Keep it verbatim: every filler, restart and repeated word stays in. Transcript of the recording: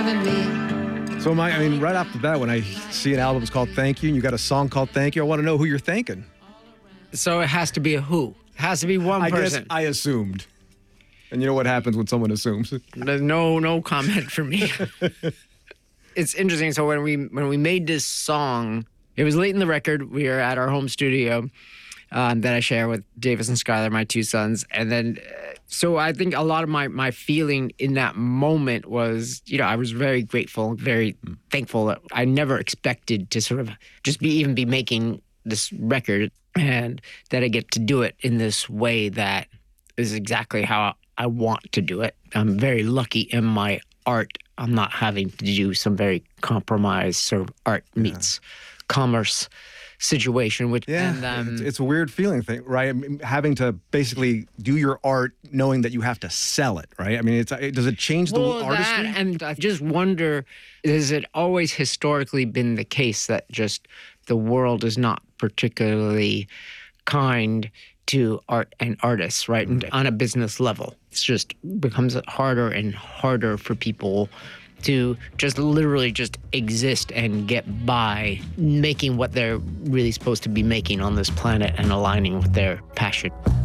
driving me. So, my, I mean, right off the bat, when I see an album called Thank You and you got a song called Thank You, I want to know who you're thanking. So it has to be a who. It has to be one I person. guess I assumed. And you know what happens when someone assumes? There's no no comment for me. It's interesting. So when we when we made this song, it was late in the record. We were at our home studio um, that I share with Davis and Skylar, my two sons. And then, uh, so I think a lot of my my feeling in that moment was, you know, I was very grateful, very thankful that I never expected to sort of just be even be making this record, and that I get to do it in this way that is exactly how I want to do it. I'm very lucky in my art. I'm not having to do some very compromised sort of art meets yeah. commerce situation. Which yeah, and, um, it's, it's a weird feeling thing, right? I mean, having to basically do your art knowing that you have to sell it, right? I mean, it's it, does it change the well, artistry? That, and I just wonder, has it always historically been the case that just the world is not particularly kind to art and artists, right? And on a business level, it's just becomes harder and harder for people to just literally just exist and get by making what they're really supposed to be making on this planet and aligning with their passion.